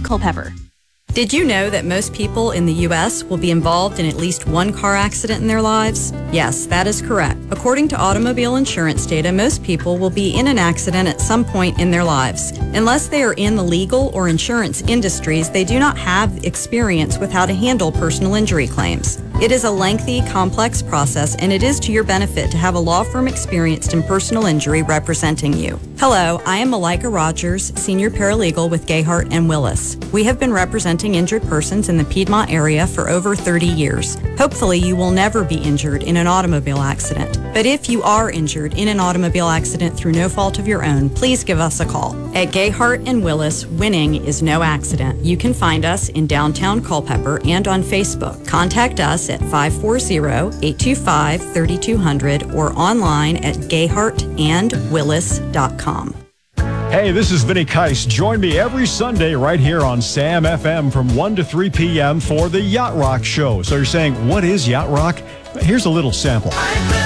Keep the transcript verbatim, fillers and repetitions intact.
Culpeper. Did you know that most people in the U S will be involved in at least one car accident in their lives? Yes, that is correct. According to automobile insurance data, most people will be in an accident at some point in their lives. Unless they are in the legal or insurance industries, they do not have experience with how to handle personal injury claims. It is a lengthy, complex process, and it is to your benefit to have a law firm experienced in personal injury representing you. Hello, I am Malika Rogers, Senior Paralegal with Gayhart and Willis. We have been representing injured persons in the Piedmont area for over thirty years. Hopefully, you will never be injured in an automobile accident. But if you are injured in an automobile accident through no fault of your own, please give us a call. At Gayhart and Willis, winning is no accident. You can find us in downtown Culpeper and on Facebook. Contact us at five four zero, eight two five, three two zero zero or online at gayhart and willis dot com. Hey, this is Vinny Keiss. Join me every Sunday right here on Sam F M from one to three p.m. for the Yacht Rock Show. So you're saying, what is Yacht Rock? Here's a little sample.